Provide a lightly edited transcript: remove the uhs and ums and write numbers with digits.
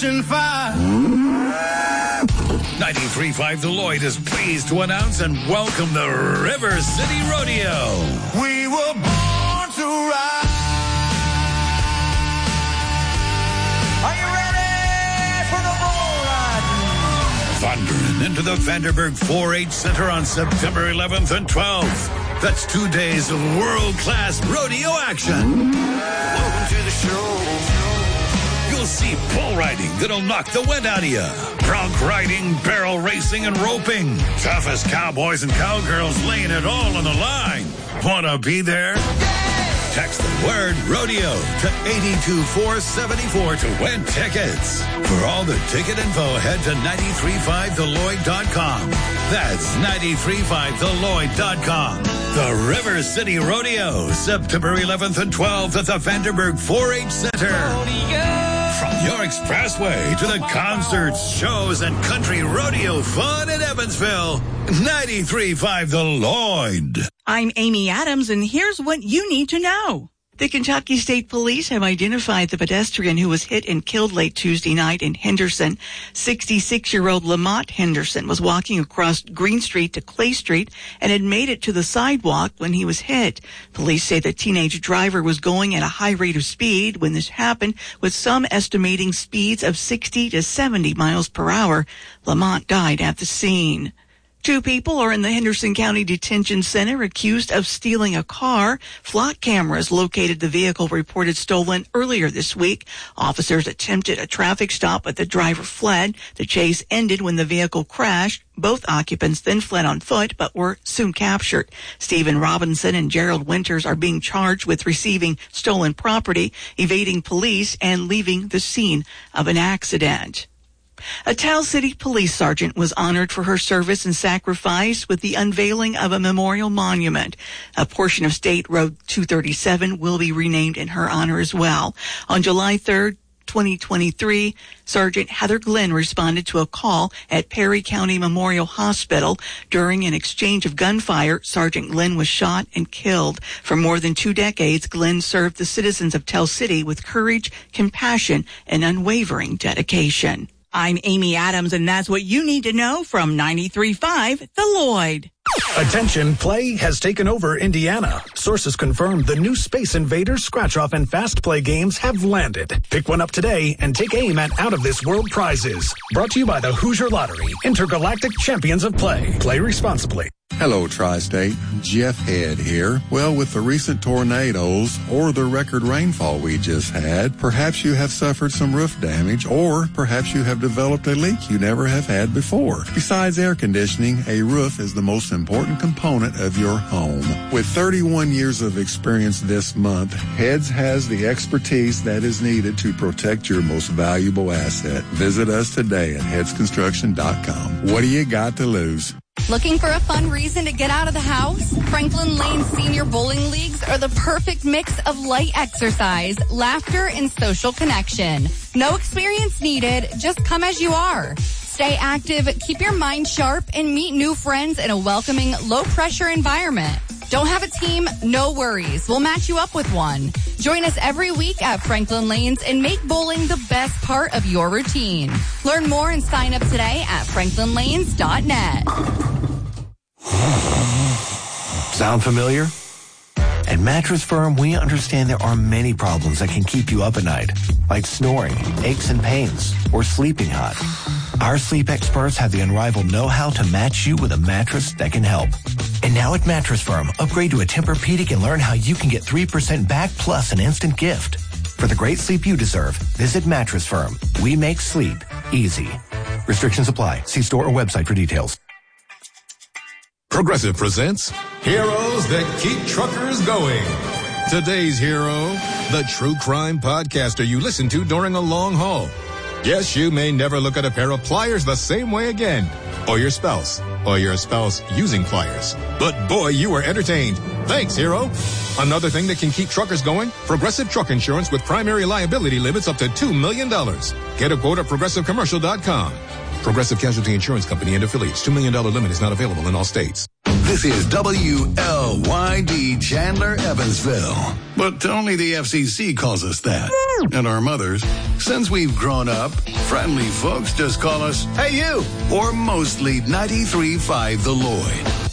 catching fire. 93.5 The Lloyd is pleased to announce and welcome the River City Rodeo. We were born to ride. Are you ready for the bull ride? Thundering into the Vanderburg 4-H Center on September 11th and 12th. That's 2 days of world-class rodeo action. Welcome to the show. You'll see bull riding that'll knock the wind out of you. Bronc riding, barrel racing, and roping. Toughest cowboys and cowgirls laying it all on the line. Wanna be there? Text the word rodeo to 82474 to win tickets. For all the ticket info, head to 935theloyd.com. That's 935theloyd.com. The River City Rodeo, September 11th and 12th at the Vanderburg 4-H Center. From your expressway to the concerts, shows, and country rodeo fun in Evansville, 93.5 The Lloyd. I'm Amy Adams, and here's what you need to know. The Kentucky State Police have identified the pedestrian who was hit and killed late Tuesday night in Henderson. 66-year-old Lamont Henderson was walking across Green Street to Clay Street and had made it to the sidewalk when he was hit. Police say the teenage driver was going at a high rate of speed when this happened, with some estimating speeds of 60 to 70 miles per hour. Lamont died at the scene. 2 people are in the Henderson County Detention Center accused of stealing a car. Flock cameras located the vehicle reported stolen earlier this week. Officers attempted a traffic stop, but the driver fled. The chase ended when the vehicle crashed. Both occupants then fled on foot, but were soon captured. Stephen Robinson and Gerald Winters are being charged with receiving stolen property, evading police, and leaving the scene of an accident. A Tell City police sergeant was honored for her service and sacrifice with the unveiling of a memorial monument. A portion of State Road 237 will be renamed in her honor as well. On July 3rd, 2023, Sergeant Heather Glenn responded to a call at Perry County Memorial Hospital. During an exchange of gunfire, Sergeant Glenn was shot and killed. For more than 2 decades, Glenn served the citizens of Tell City with courage, compassion, and unwavering dedication. I'm Amy Adams, and that's what you need to know from 93.5 The Lloyd. Attention, play has taken over Indiana. Sources confirm the new Space Invaders, Scratch-Off, and Fast Play games have landed. Pick one up today and take aim at out-of-this-world prizes. Brought to you by the Hoosier Lottery, Intergalactic Champions of Play. Play responsibly. Hello, Tri-State. Jeff Head here. Well, with the recent tornadoes or the record rainfall we just had, perhaps you have suffered some roof damage, or perhaps you have developed a leak you never have had before. Besides air conditioning, a roof is the most important component of your home. With 31 years of experience this month, Heads has the expertise that is needed to protect your most valuable asset. Visit us today at headsconstruction.com. What do you got to lose? Looking for a fun reason to get out of the house? Franklin Lane Senior Bowling Leagues are the perfect mix of light exercise, laughter, and social connection. No experience needed, just come as you are. Stay active, keep your mind sharp, and meet new friends in a welcoming, low-pressure environment. Don't have a team? No worries. We'll match you up with one. Join us every week at Franklin Lanes and make bowling the best part of your routine. Learn more and sign up today at franklinlanes.net. Sound familiar? At Mattress Firm, we understand there are many problems that can keep you up at night, like snoring, aches and pains, or sleeping hot. Our sleep experts have the unrivaled know-how to match you with a mattress that can help. And now at Mattress Firm, upgrade to a Tempur-Pedic and learn how you can get 3% back plus an instant gift. For the great sleep you deserve, visit Mattress Firm. We make sleep easy. Restrictions apply. See store or website for details. Progressive presents Heroes That Keep Truckers Going. Today's hero, the true crime podcaster you listen to during a long haul. Yes, you may never look at a pair of pliers the same way again. Or your spouse using pliers. But boy, you were entertained. Thanks, hero. Another thing that can keep truckers going? Progressive Truck Insurance with primary liability limits up to $2 million. Get a quote at progressivecommercial.com. Progressive Casualty Insurance Company and affiliates. $2 million limit is not available in all states. This is WLYD Chandler, Evansville. But only the FCC calls us that. And our mothers, since we've grown up, friendly folks just call us, "Hey you!" Or mostly 93.5 The Lloyd.